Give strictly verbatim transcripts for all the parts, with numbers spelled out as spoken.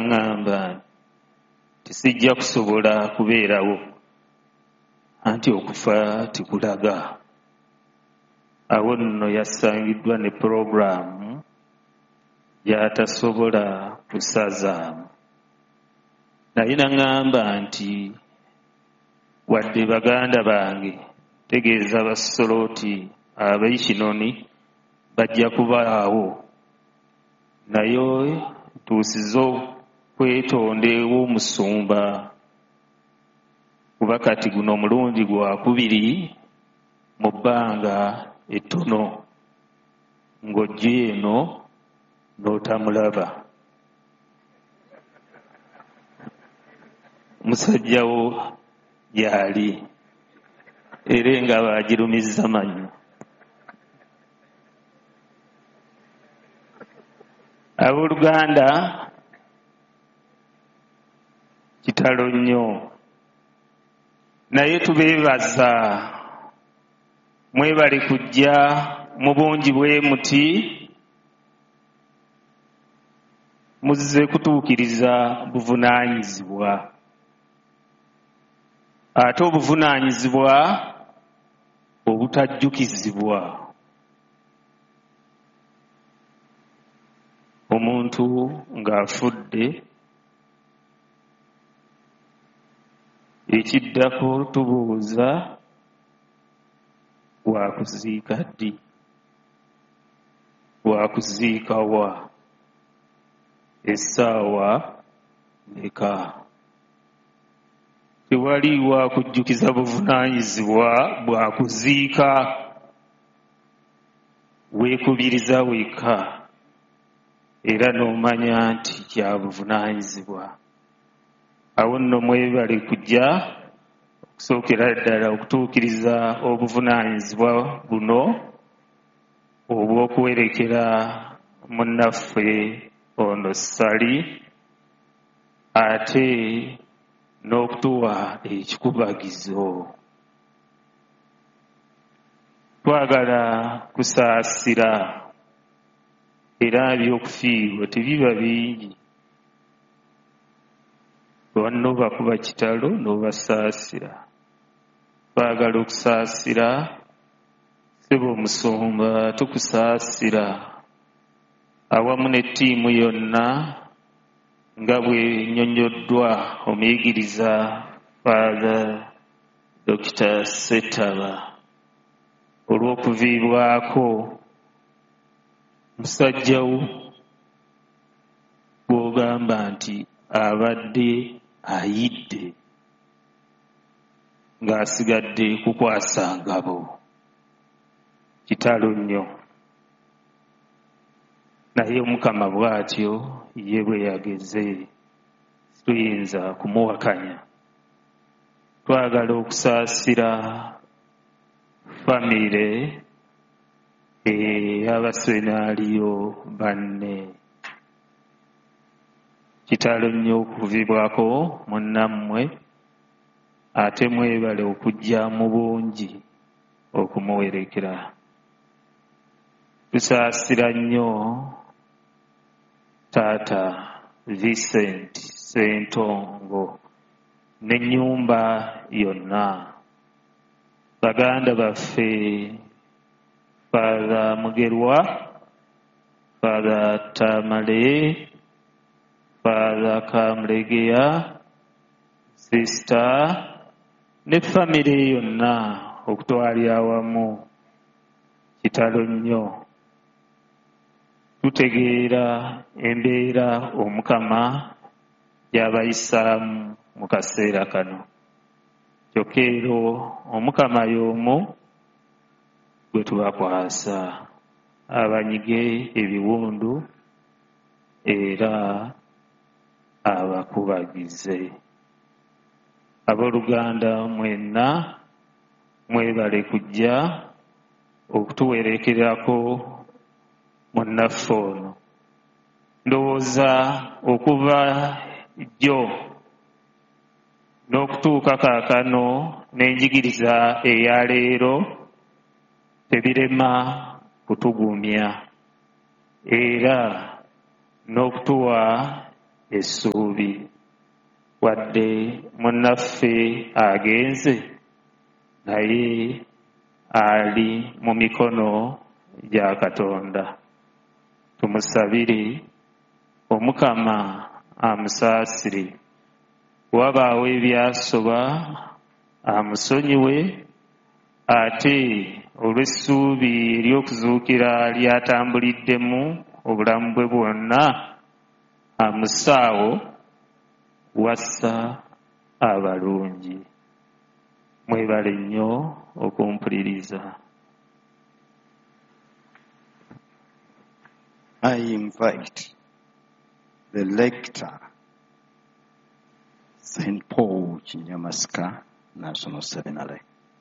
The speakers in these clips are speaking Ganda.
n'aŋŋamba tisijja kusobola kubeerawo anti okufa tikulaga. Awo nno yasangiddwa ne puroguramu gy'atasobola kusazaamu. Naye n'aŋŋamba nti wadde baganda bange tegeeza Abasolooti ab'Ekinoni bajja kubaawo, naye tuusiza okwetonda ew'omusumba kuba kati guno omulundi gwakubiri mu bbanga ettono ng'ojja eno n'otamulaba. Musajjawo yali era nga baagirumizza mannyo. Abooluganda, kitalo nnyo, naye tubeebaza, mwebale kujja mu bungi bwe muti, muzze kutuukiriza buvunaanyizibwa. Ate obuvunaanyizibwa obutajjukizibwa. Omuntu ng'afudde, ekiddako tubuuza waakuziika ddi, waakuziika wa, essaawa meka? Tewali wakujjukiza buvunaanyizibwa bwa kuziika, weekubiriza wekka era n'omanya nti kya buvunaanyizibwa. Awo nno mwebale kujja okusookera ddala okutuukiriza obuvunaanyizibwa buno obw'okuwerekera munnaffe ono Ssali, ate n'okutuwa ekikubagizo. Twagala kusaasira era ebyokufiirwa tebiba bingi. Wanno bakuba kitalo n'obasaasira. Twagala okusaasira, ssebo omusumba tukusaasira awamu ne ttiimu yonna nga bwe nnyonnyoddwa omuyigiriza Father Doctor Ssetaba olw'okuviibwako musajjawo gw'ogamba nti abadde ayidde ng'asigadde kukwasa ngabo. Kitalo nnyo. Naye Omukama bw'atyo ye bwe yageze, tuyinza kumuwakanya. Twagala okusaasira famire ey'abasenaaliyo banne. Kitalo nnyo okuviibwako munnammwe, ate mwebale okujja mu bungi okumuwerekera. Tusaasira nnyo Taata Vincent Ssentongo n'ennyumba yonna, baganda baffe Father Mugerwa, Father Tamale, Father Kamulegeya, Sister ne famire yonna okutwalira awamu. Kitalo nnyo. Tutegeera embeera Omukama gy'abayisaamu mu kaseera kano. Kyokka ero Omukama y'omu gwe tubakwasa, abanyige ebiwundu era abakubagize. Abooluganda mwenna mwebale kujja okutuwerekerako munnaffe ono. Ndowooza okuva jjo n'okutuuka kaakano n'enjigiriza eya leero tebirema kutugumya era n'okutuwa essuubi wadde munnaffe agenze naye ali mu mikono gya Katonda. Tumusabire Omukama amusaasire, wabaawo ebyasoba amusonyiwe, ate olw'essuubi ery'okuzuukira lyatambuliddemu obulamu bwe bwonna amusaawo wassa abalungi. Mwebale nnyo okumpuliriza. I invite the lector, Saint Paul Kinyamasika National Seminary.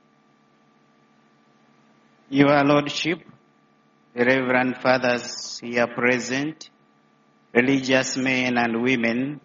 Your Lordship, the Reverend Fathers here present, religious men and women,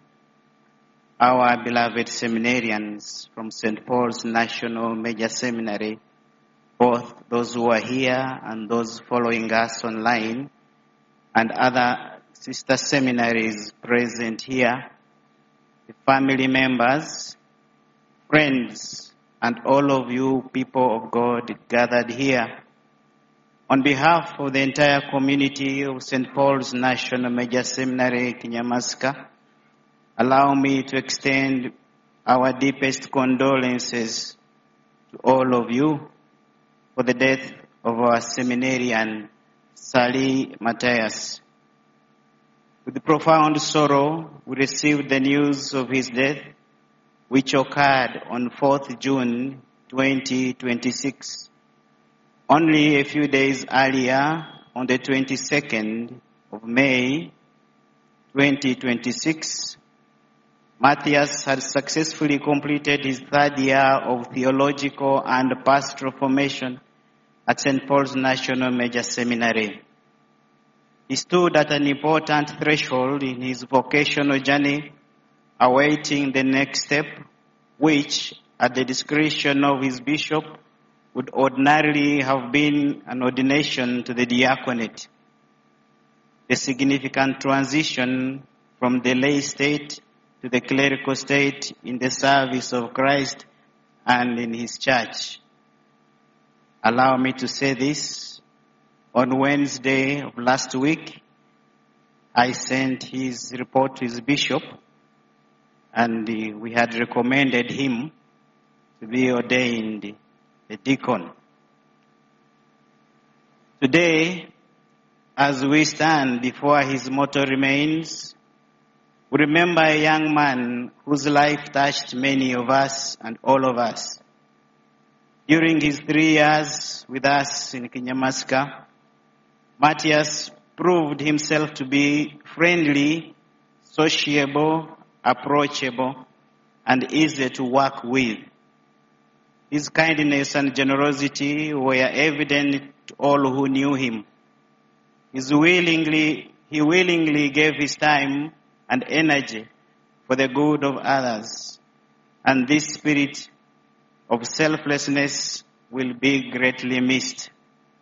our beloved seminarians from Saint Paul's National Major Seminary, both those who are here and those following us online, and other sister seminaries present here, the family members, friends, and all of you people of God gathered here. On behalf of the entire community of Saint Paul's National Major Seminary, Kinyamasika, allow me to extend our deepest condolences to all of you for the death of our seminarian, Sali Matthias. With profound sorrow, we received the news of his death, which occurred on fourth June twenty twenty-six. Only a few days earlier, on the twenty-second of May twenty twenty-six, Matthias had successfully completed his third year of theological and pastoral formation at Saint Paul's National Major Seminary. He stood at an important threshold in his vocational journey, awaiting the next step, which, at the discretion of his bishop, would ordinarily have been an ordination to the diaconate. The significant transition from the lay state to the clerical state in the service of Christ and in his church. Allow me to say this. On Wednesday of last week, I sent his report to his bishop, and uh, we had recommended him to be ordained a deacon. Today, as we stand before his mortal remains, we remember a young man whose life touched many of us and all of us. During his three years with us in Kinyamasika, Matthias proved himself to be friendly, sociable, approachable, and easy to work with. His kindness and generosity were evident to all who knew him. His willingly, he willingly gave his time and energy for the good of others, and this spirit of selflessness will be greatly missed.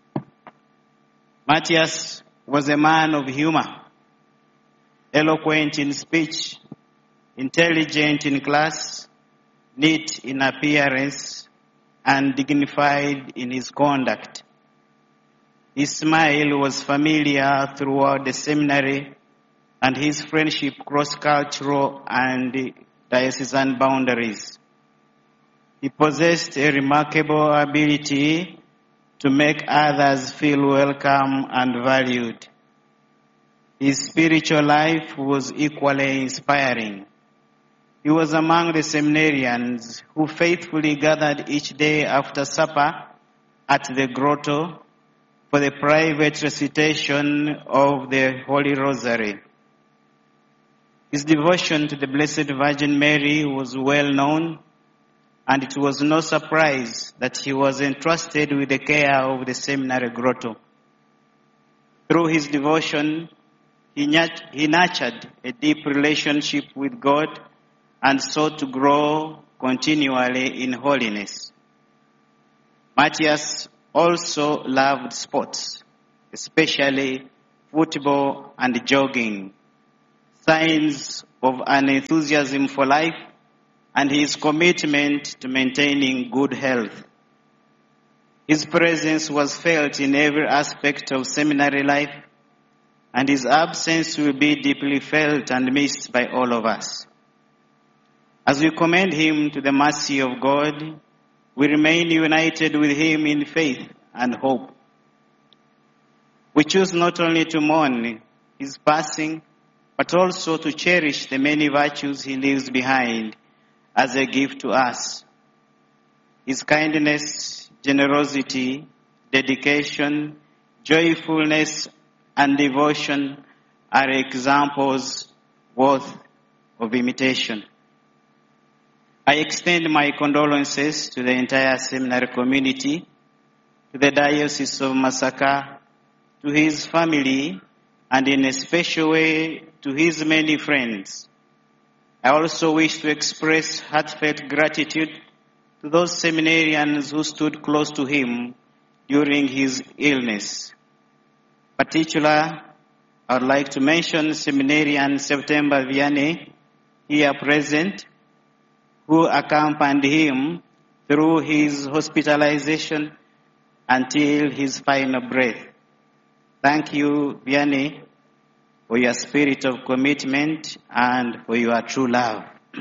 Matthias was a man of humor, eloquent in speech, intelligent in class, neat in appearance, and dignified in his conduct. His smile was familiar throughout the seminary, and his friendship crossed cultural and diocesan boundaries. He possessed a remarkable ability to make others feel welcome and valued. His spiritual life was equally inspiring. He was among the seminarians who faithfully gathered each day after supper at the grotto for the private recitation of the Holy Rosary. His devotion to the Blessed Virgin Mary was well known, and it was no surprise that he was entrusted with the care of the seminary grotto. Through his devotion, he nurtured a deep relationship with God and sought to grow continually in holiness. Matthias also loved sports, especially football and jogging, signs of an enthusiasm for life and his commitment to maintaining good health. His presence was felt in every aspect of seminary life, and his absence will be deeply felt and missed by all of us. As we commend him to the mercy of God, we remain united with him in faith and hope. We choose not only to mourn his passing, but also to cherish the many virtues he leaves behind as a gift to us. His kindness, generosity, dedication, joyfulness, and devotion are examples worth of imitation. I extend my condolences to the entire seminary community, to the Diocese of Masaka, to his family, and in a special way to his many friends. I also wish to express heartfelt gratitude to those seminarians who stood close to him during his illness. In particular, I would like to mention seminarian September Vianney, here present, who accompanied him through his hospitalization until his final breath. Thank you, Vianney, for your spirit of commitment and for your true love.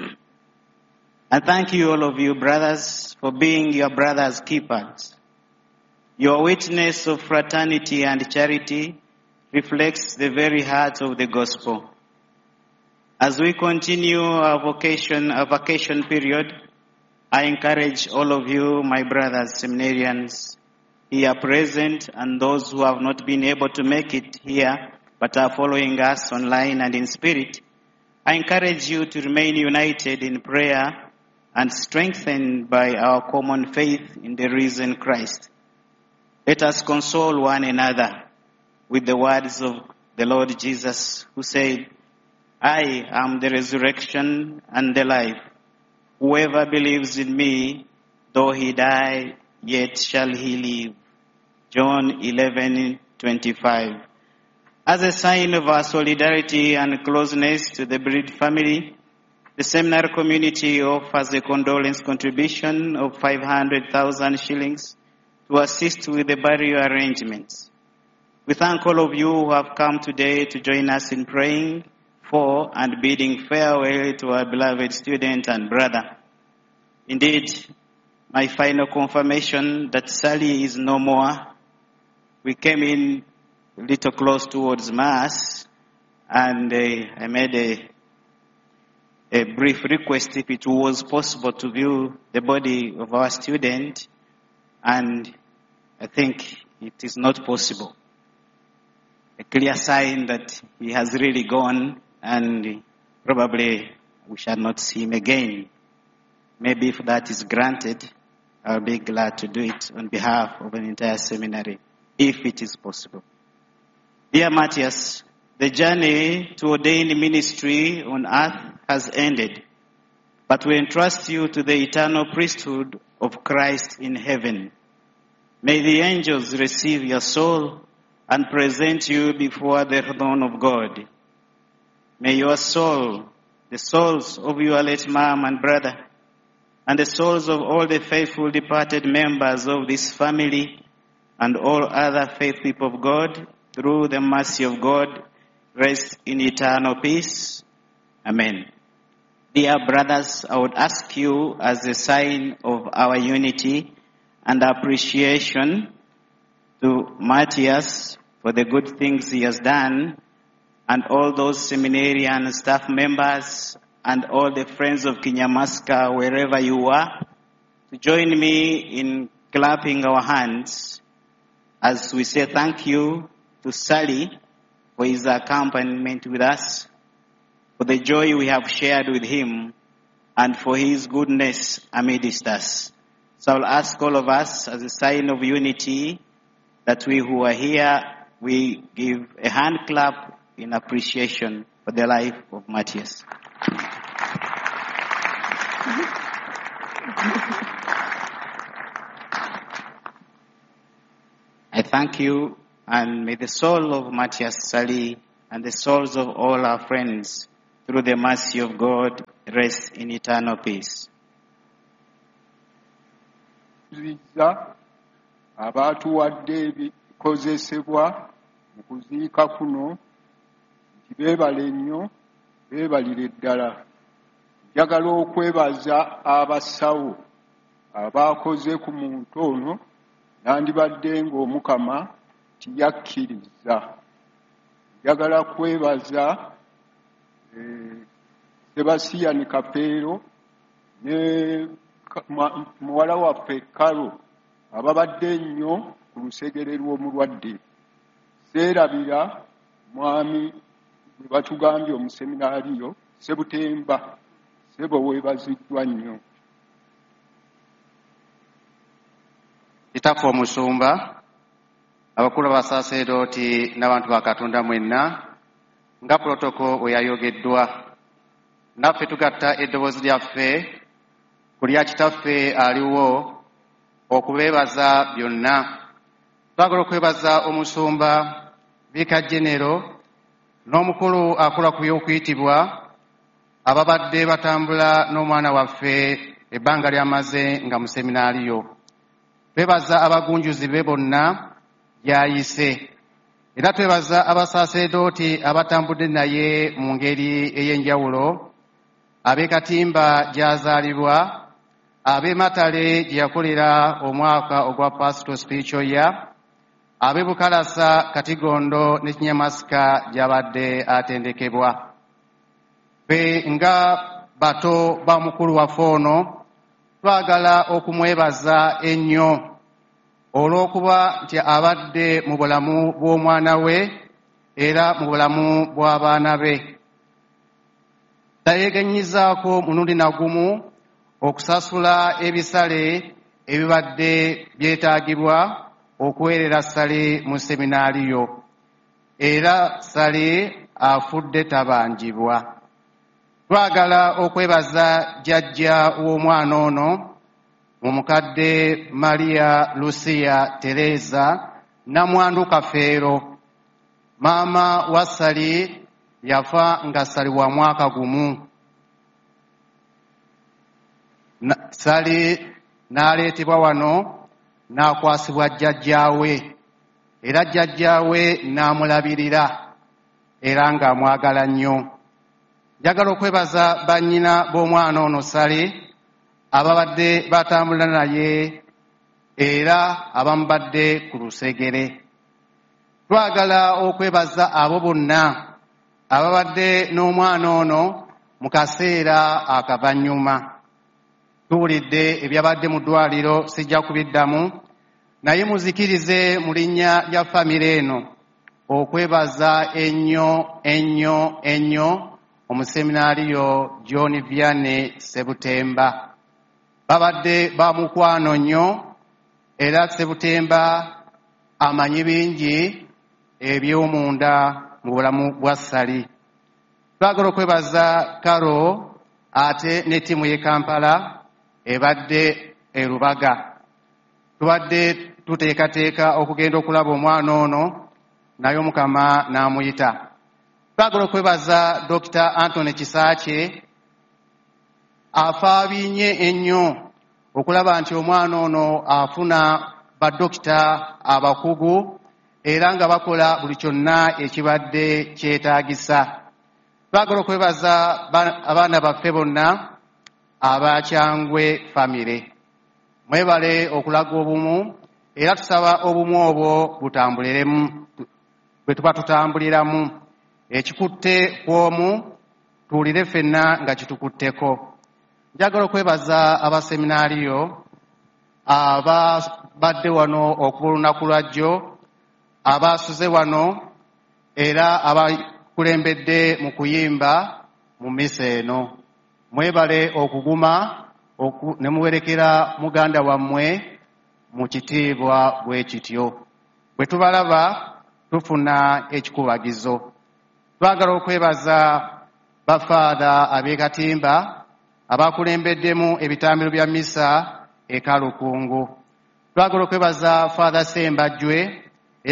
And thank you, all of you brothers, for being your brothers' keepers. Your witness of fraternity and charity reflects the very heart of the gospel. As we continue our vocation, our vacation period, I encourage all of you, my brothers, seminarians, here present, and those who have not been able to make it here, but are following us online and in spirit, I encourage you to remain united in prayer and strengthened by our common faith in the risen Christ. Let us console one another with the words of the Lord Jesus, who said, I am the resurrection and the life. Whoever believes in me, though he die, yet shall he live. John eleven twenty-five. As a sign of our solidarity and closeness to the bereaved family, the seminary community offers a condolence contribution of five hundred thousand shillings to assist with the burial arrangements. We thank all of you who have come today to join us in praying for and bidding farewell to our beloved student and brother. Indeed, my final confirmation that Sally is no more. We came in a little close towards Mass, and uh, I made a, a brief request if it was possible to view the body of our student, and I think it is not possible. A clear sign that he has really gone, and probably we shall not see him again. Maybe if that is granted, I'll be glad to do it on behalf of an entire seminary, if it is possible. Dear Matthias, the journey to ordained ministry on earth has ended, but we entrust you to the eternal priesthood of Christ in heaven. May the angels receive your soul and present you before the throne of God. May your soul, the souls of your late mom and brother, and the souls of all the faithful departed members of this family and all other faith people of God, through the mercy of God, rest in eternal peace. Amen. Dear brothers, I would ask you, as a sign of our unity and appreciation to Matthias for the good things he has done, and all those seminarian staff members and all the friends of Kinyamaska, wherever you are, to join me in clapping our hands as we say thank you to Sally for his accompaniment with us, for the joy we have shared with him, and for his goodness amidst us. So I'll ask all of us, as a sign of unity, that we who are here, we give a hand clap in appreciation for the life of Matthias. I thank you, and may the soul of Matthias Sally and the souls of all our friends through the mercy of God, rest in eternal peace. Zizza abaatuwadde ebikozesebwa mu kuziika kuno nti beebale nnyo, beebalire ddala. Njagala okwebaza abasawo abaakoze ku muntu ono nandibadde ng'Omukama tiyakkiriza. Njagala kwebaza eh, Sebastian Kapeero ne muwala waffe Karo ababadde nnyo ku lusegere lw'omulwadde. Seerabira mwami bwe batugambye omuseminaariyo Sebutemba, sebo weebaziddwa nnyo. Kitaffe Omusumba, abakulu abasaaseredooti n'abantu ba Katonda mwenna, nga protoko bwe yayogeddwa, naffe tugatta eddoboozi lyaffe ku lya kitaffe aliwo okubeebaza byonna. Twagala okwebaza Omusumba Vicar General n'omukulu akola ku by'okuyitibwa ababadde batambula n'omwana waffe ebbanga ly'amaze nga mu seminaariyo. Twebaza abagunjuzi be bonna gy'ayise, era twebaza abasaaseredooti abatambudde naye mu ngeri ey'enjawulo, ab'e Katimba gy'azaalibwa, ab'e Matale gye yakolera omwaka ogwa Pastoral Spiritual Year, ab'e Bukalasa, Katigondo ne Kinyamasika gy'abadde atendekebwa. Ffe nga bato ba mukulu waffe ono twagala okumwebaza ennyo olw'okuba nti abadde mu bulamu bw'omwana we era mu bulamu bw'abaana be. Tayeeganyizaako mulundi nagumu okusasula ebisale ebibadde byetaagibwa okuweerera ssale mu seminaariyo, era ssale afudde tabanjibwa. Twagala okwebaza jjajja w'omwana ono mu mukadde Maria Lucia Teresa Namwandu Kafeero. Maama wa ssali yafa nga ssali wa mwaka gumu. Ssali n'aleetebwa wano n'akwasibwa jjajjaawe, era jjajjaawe n'amulabirira era ng'amwagala nnyo. Njagala okwebaza bannyina b'omwana ono ssali ababadde batambula naye era abamu badde ku lusegere. Twagala okwebaza abo bonna ababadde n'omwana ono mu kaseera akavannyuma. Tuwulidde ebyabadde mu ddwaliro, sijja kubiddamu, naye muzikirize mu linnya lya famire eno okwebaza ennyo ennyo ennyo omuseminaariyo John Vianney Sebutemba. Babadde ba mukwano nnyo, era Sebutemba amanyi bingi eby'omunda mu bulamu bwa ssali. Twagala okwebaza Karo ate ne ttiimu y'e Kampala ebadde e Lubaga. Tubadde tuteekateeka okugenda okulaba omwana ono, naye Omukama n'amuyita. Twagala okwebaza Doctor Anthony Kisaakye afaabiinye ennyo okulaba nti omwana ono afuna badokita abakugu era nga bakola buli kyonna ekibadde kyetaagisa. Twagala okwebaza abaana baffe bonna aba Kyangwe famire. Mwebale okulaga obumu, era tusaba obumu obwo butambuliremu bwe tuba tutambuliramu. Ekikutte kw'omu tuwulire ffenna nga kitukutteko. Njagala okwebaza abaseminaariyo ababadde wano okuba olunaku lwajjo, abaasuze wano era abakulembedde mu kuyimba mu mmisa eno. Mwebale okuguma ne muwerekera muganda wammwe mu kitiibwa bwe kityo. Bwe tubalaba tufuna ekikubagizo. Twagala okwebaza bafaada ab'e Katimba abakulembeddemu ebitambiro bya mmisa e Kalukungu. Twagala okwebaza Father Sembajjwe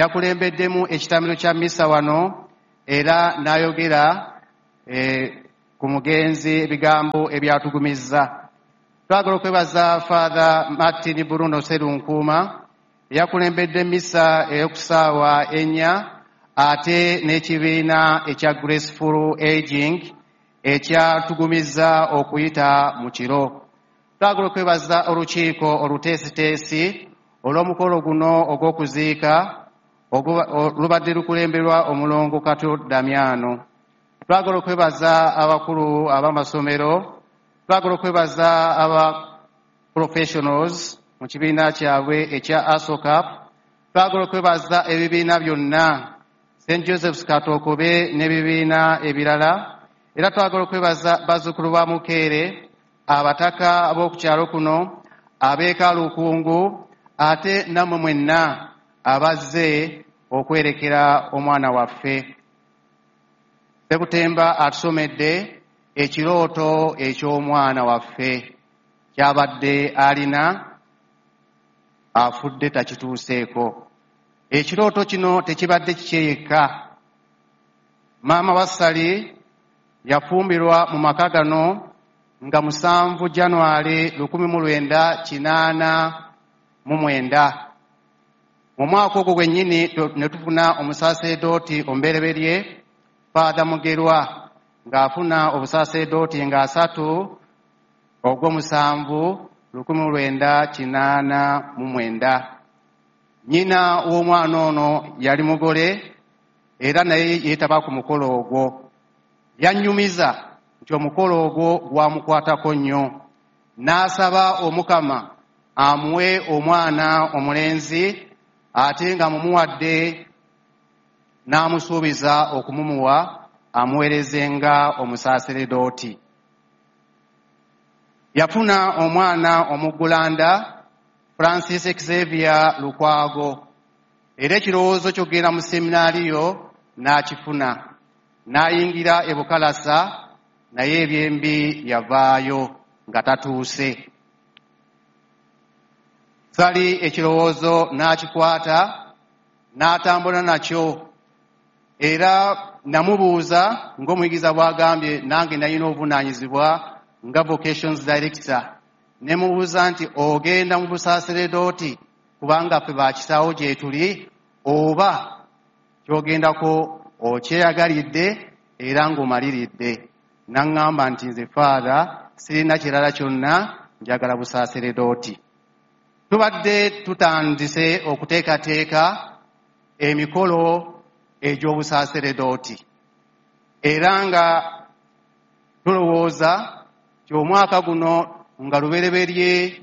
eyakulembeddemu ekitambiro kya mmisa wano era n'ayogera e, ku mugenzi ebigambo ebyatugumizza. Twagala okwebaza Father Martin Bruno Serunkuuma eyakulembedde emmisa ey'okusaawa ennya ate n'ekibiina ekya Graceful Aging ekyatugumizza okuyita mu kiro. Twagala okwebaza olukiiko oluteesiteesi olw'omukolo guno ogw'okuziika lubadde lukulemberwa omulongo Kato Damiano. Twagala okwebaza abakulu ab'amasomero, twagala okwebaza aba professionals mu kibiina kyabwe ekya ASOCAP, twagala okwebaza ebibiina byonna Saint Joseph's Katokobe n'ebibiina ebirala, era twagala okwebaza bazzukulu ba Mukeere, abataka ab'oku kyalo kuno, ab'eka Lukungu, ate nammwe mwenna abazze okwerekera omwana waffe. Sekutemba atusomedde ekirooto eky'omwana waffe kyabadde alina afudde takituuseeko. Ekirooto kino tekibadde kikyeyeka. Maama Wassali yafumbirwa mu maka gano nga musanvu January lukumi mu lwenda kinaana mu mwenda. Mu mwaka ogwo gwennyini ne tufuna omusaaseredooti omubereberye Father Mugerwa ng'afuna obusaaseredooti nga asatu ogw'omusanvu lukumi mu lwenda kinaana mu mwenda. Nnyina w'omwana ono yali mugole era naye yeetaba ku mukolo ogwo. Yannyumiza nti omukolo ogwo gwamukwatako nnyo, n'asaba Omukama amuwe omwana omulenzi ate nga mumuwadde n'amusuubiza okumumuwa amuweerezenga omusaaseredooti. Yafuna omwana omuggulanda Francis Xavier Lukwago, era ekirowoozo ky'okugenda mu seminaariyo n'akifuna, n'ayingira e Bukalasa naye ebyembi yavaayo nga tatuuse. Sali ekirowoozo n'akikwata n'atambula nakyo, era namubuuza ng'omuyigiza bw'agambye nange nalina obuvunaanyizibwa nga vocations director, ne mubuuza nti ogenda mu busaaseredooti kubanga ffe bakisaawo gye tuli oba kyogendako okyeyagalidde era ng'omaliridde? N'aŋŋamba nti nze Father sirina kirala kyonna, njagala busaaseredooti. Tubadde tutandise okuteekateeka emikolo egy'obusaaseredooti era nga tulowooza ti omwaka guno nga lubereberye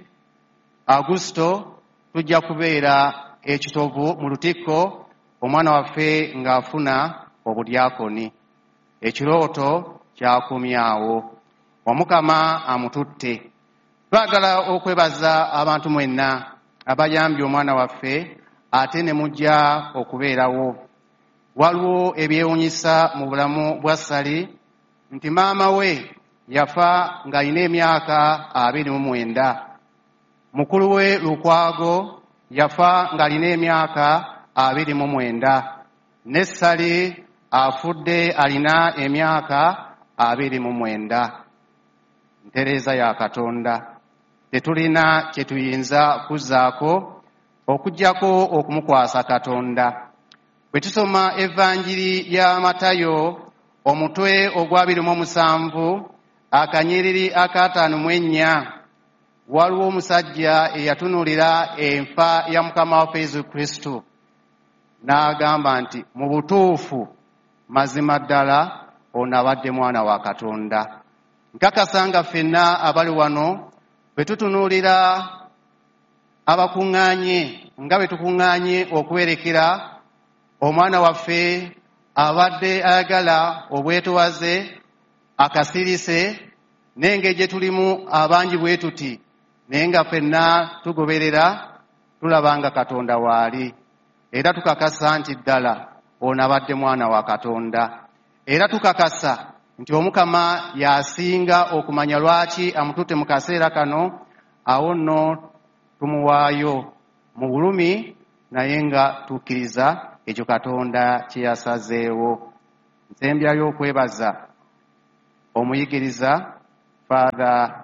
Agusto tujja kubeera ekitovu mu lutikko omwana waffe ng'afuna obudyakoni. Ekirooto kyakumyawo. Omukama amututte. Twagala okwebaza abantu mwenna abayambye omwana waffe ate ne mujja okubeerawo. Waliwo ebyewuunyisa mu bulamu bwa Sali nti maama we yafa ng'alina emyaka abiri mu mwenda. Mukulu we Lukwago yafa ng'alina emyaka abiri mu mwenda. Ne Sali afudde alina emyaka abiri mu mwenda. Ntereeza ya Katonda. Tetulina kye tuyinza kuzzaako okuggyako okumukwasa Katonda. Bwe tusoma Evanjiri ya Matayo omutwe ogw'abiri mu musanvu akanyiriri akataano mu ennya, waliwo omusajja eyatunuulira enfa ya Mukama waffe Yesu Kristo n'agamba nti mu butuufu mazima ddala ono abadde mwana wa Katonda. Nkakasa nga ffenna abali wano bwe tutunuulira abakuŋŋaanye nga bwe tukuŋŋaanye okuwerekera omwana waffe abadde ayagala obwetowaze akasirise, n'engeri gye tulimu abangi bwe tuti, naye nga ffenna tugoberera tulaba nga Katonda waali, era tukakasa nti ddala ono abadde mwana wa Katonda. Era tukakasa nti Omukama yasinga okumanya lwaki amututte mu kaseera kano, awo nno tumuwaayo mu bulumi naye nga tukkiriza ekyo Katonda kye yasazeewo. Nsembyayo okwebaza omuyigiriza Father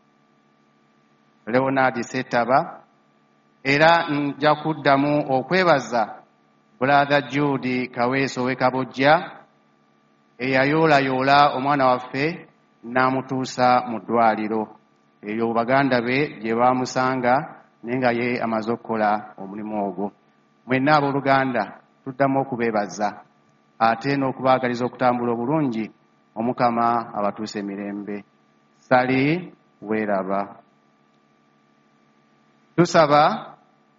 Leonard Setaba, era nja kuddamu okwebaza Brother Jude Kaweso w'Ekabojja eyayoolayoola omwana waffe n'amutuusa mu ddwaliro eyo baganda be gye baamusanga naye nga ye amaze okukola omulimu ogwo. Mwenna abooluganda tuddamu okubeebaza ate n'okubaagaliza okutambula obulungi. Omukama abatuuse emirembe. Sali weeraba. Tusaba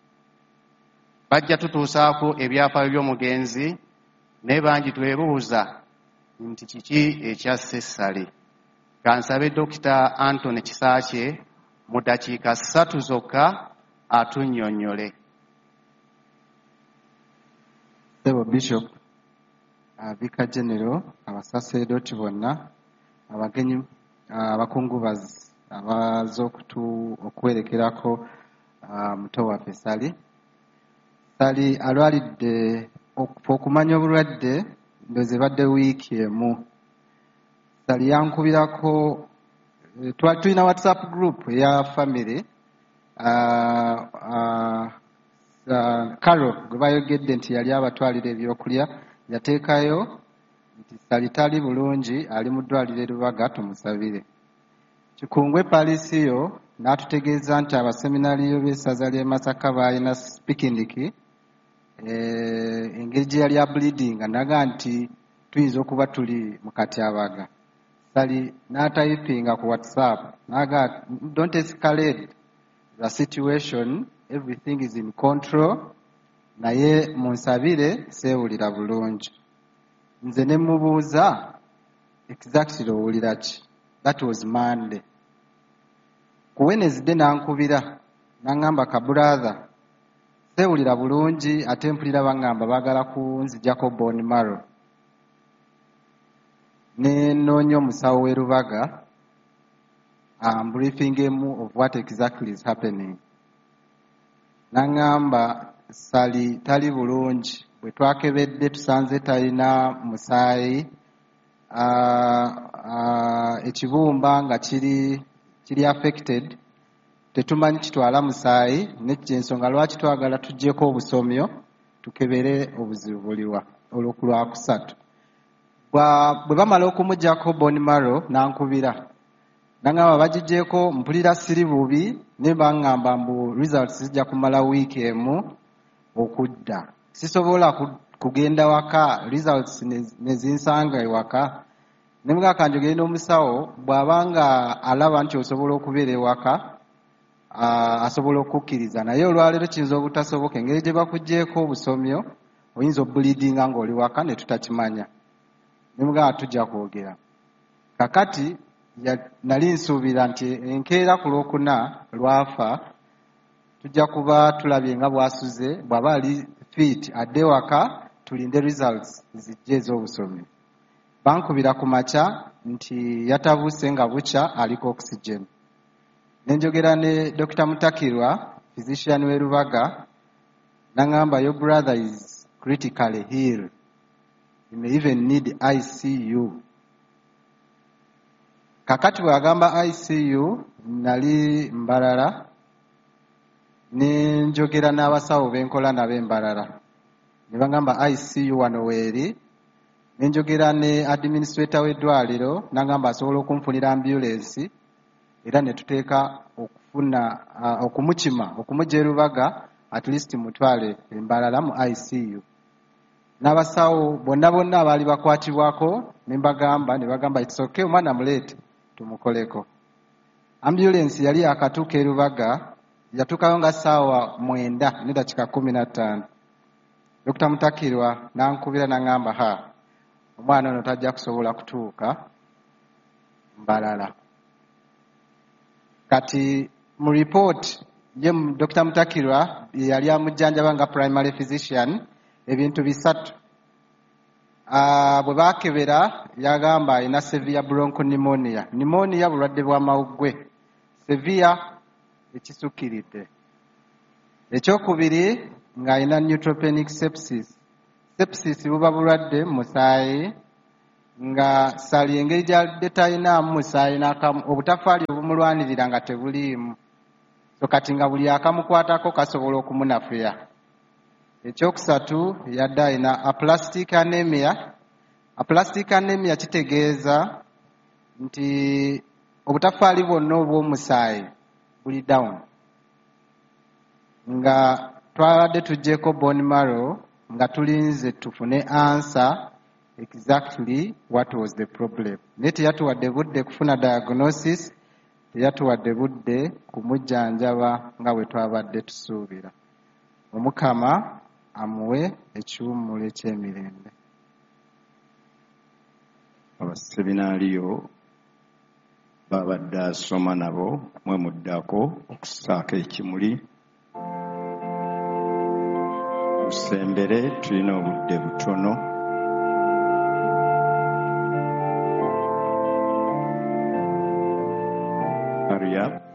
bajja tutuusaako ebyafaayo by'omugenzi naye bangi twebuuza nti kiki ekyasse Sali. Kansabe Dokita Anthony Kisaakye mu ddakiika ssatu zokka atunnyonnyole. Sebo Bishop, Vicar General, abasaserdoti bonna, abagenyi abakungubazi abaza okwerekerako muto waffe Sali. Sali alwalidde okumanya obulwadde ndoze badde wiiki emu. Sali yankubirako, twali tulina WhatsApp group eya family. Carol gwe bayogedde nti yali abatwalira ebyokulya yateekayo nti Sali tali bulungi, ali mu ddwaliro e Lubaga, tumusabire. Kikungwe Palisiyo n'atutegeeza nti abaseminaliyo b'essaza ly'e Masaka baalina spikindiki engeri gye yali ableedinga naga nti tuyinza okuba tuli mu katyabaga. Sali n'atayipinga ku WhatsApp naga don't escalate the situation, everything is in control, naye munsabire seewulira bulungi. Nze ne mubuuza exactly owulira ki. That was Monday. Ku Wednesday nankubira n'angamba ka brother seewulira bulungi ate mpulira bangamba baagala kunzijjako bone marrow. Ne noonya omusawo w'e Lubaga ambriefingemu of what exactly is happening. N'angamba Sali tali bulungi, bwe twakebedde tusanze talina musaayi, ekibumba nga kiri kiri affected, tetumanyi kitwala musaayi, n'ensonga lwaki twagala tuggyeko obusomyo tukebere obuzibu buliwa olw'okulwakusatu. Bwe bamala okumuggyako bone marrow nankubira n'angamba bagiggyeko, mpulira siri bubi ne baŋŋamba mbu results zijja kumala wiiki emu okudda. Sisobola kugenda waka, results ne zinsanga ewaka. Ne mugaka njogere n'omusawo bw'abanga alaba nti osobola okubeera ewaka asobola okukkiriza, naye olwaleero kiyinza obutasoboka. Engeri gye bakuggyeko obusomyo oyinza obulidinga ng'oli waka ne tutakimanya. Ne mugaka tujja kwogera. Kakati nali nsuubira nti enkeera ku Lwokuna lwafa tujja kuba tulabye nga bwasuze, bw'aba ali fit adde waka tulinde results zijje ez'obusomyo. Bankubira ku makya nti yatabuuse nga bukya aliko oxygen. Nenjogera ne Doctor Mutakirwa, physician w'e Lubaga, n'angamba your brother is critically ill. You may even need I C U. Kakati bw'agamba I C U nali Mbarara, ne njogera n'abasawo b'enkola nabo e Mbarara ne bangamba I C U wano weeri. Ne njogera ne administrator w'eddwaliro n'angamba asobola okunfunira ambulance era ne tuteeka okufuna uh, okumukima okumugya e Lubaga at least mutwale e Mbarara mu I C U. N'abasawo bonna bonna abaali bakwatibwako ne mbagamba ne bagamba it's okay, omwana muleete tumukoleko. Ambulance yali akatuuka e Lubaga, yatuukayo nga ssaawa mwenda n'eddakiika kumi na ttaano. Dokita Mutakirwa n'ankubira n'angamba ha omwana ono tajja kusobola kutuuka Mbarara. Kati mu report ye Dokita Mutakirwa yali amujjanjaba nga primary physician ebintu bisatu. Uh, bwe baakebera yagamba alina severe bronchopneumonia. Pneumonia bulwadde bwa mawuggwe. Severe ekisukkiridde. Ekyokubiri ng'alina neutropenic sepsis. Sepsis buba bulwadde musaayi nga sali engeri gy'alidde talinamu musaayi n'akamu obutafaali obumulwanirira nga tebuliimu so kati nga buli akamukwatako kasobola okumunafuya. Ekyokusatu yadde alina aplastic anemia. Aplastic anemia kitegeeza nti obutafaali bwonna obw'omusaayi buli down nga twabadde tuggyeko bone marrow nga tulinze tufune answer exactly what was the problem. Naye teyatuwadde budde kufuna diagnosis, teyatuwadde budde kumujjanjaba nga bwe twabadde tusuubira. Omukama amuwe ekiwummulo eky'emirembe. Abaseminaaliyo babadde asoma nabo mwe muddako okusaako ekimuli. Tusembere, tulina obudde butono. Hurry up.